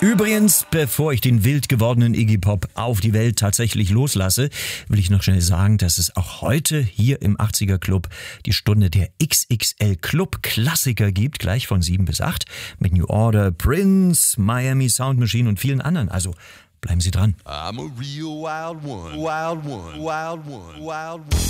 Übrigens, bevor ich den wild gewordenen Iggy Pop auf die Welt tatsächlich loslasse, will ich noch schnell sagen, dass es auch heute hier im 80er Club die Stunde der XXL Club Klassiker gibt, gleich von 7 bis 8, mit New Order, Prince, Miami Sound Machine und vielen anderen. Also bleiben Sie dran. I'm a real wild one, wild one, wild one, wild one.